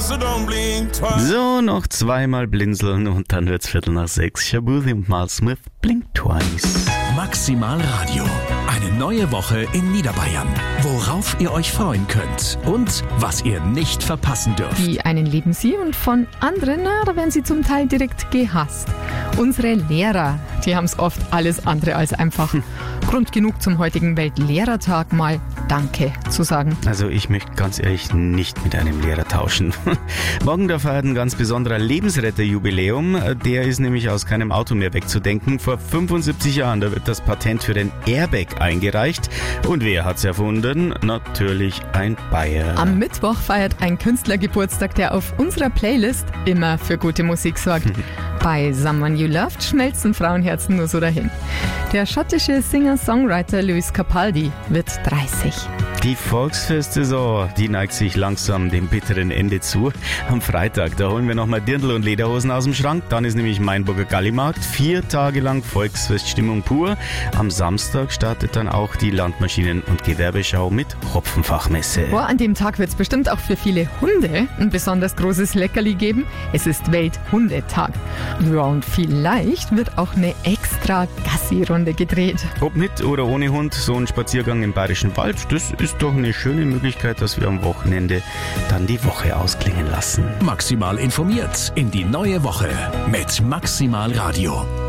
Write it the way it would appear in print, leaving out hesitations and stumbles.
so don't blink twice. So, noch zweimal blinzeln und dann wird's 5:45. Shabuzi und Mal Smith, Blink Twice. Maximal Radio. Eine neue Woche in Niederbayern. Worauf ihr euch freuen könnt und was ihr nicht verpassen dürft. Die einen lieben sie und von anderen, da werden sie zum Teil direkt gehasst. Unsere Lehrer, die haben es oft alles andere als einfach. Grund genug zum heutigen Weltlehrertag mal Danke zu sagen. Also ich möchte ganz ehrlich nicht mit einem Lehrer tauschen. Morgen da feiert ein ganz besonderer Lebensretter-Jubiläum. Der ist nämlich aus keinem Auto mehr wegzudenken. Vor 75 Jahren, da wird das Patent für den Airbag eingereicht. Und wer hat's erfunden? Natürlich ein Bayer. Am Mittwoch feiert ein Künstler Geburtstag, der auf unserer Playlist immer für gute Musik sorgt. Bei Someone You Loved schmelzen Frauenherzen nur so dahin. Der schottische Singer-Songwriter Lewis Capaldi wird 30. Die Volksfestsaison, die neigt sich langsam dem bitteren Ende zu. Am Freitag, da holen wir nochmal Dirndl und Lederhosen aus dem Schrank. Dann ist nämlich Mainburger Gallimarkt. 4 Tage lang Volksfeststimmung pur. Am Samstag startet dann auch die Landmaschinen- und Gewerbeschau mit Hopfenfachmesse. Boah, an dem Tag wird es bestimmt auch für viele Hunde ein besonders großes Leckerli geben. Es ist Welthundetag. Ja, und vielleicht wird auch eine extra Gassi-Runde gedreht. Ob mit oder ohne Hund, so ein Spaziergang im Bayerischen Wald, das ist doch eine schöne Möglichkeit, dass wir am Wochenende dann die Woche ausklingen lassen. Maximal informiert in die neue Woche mit Maximal Radio.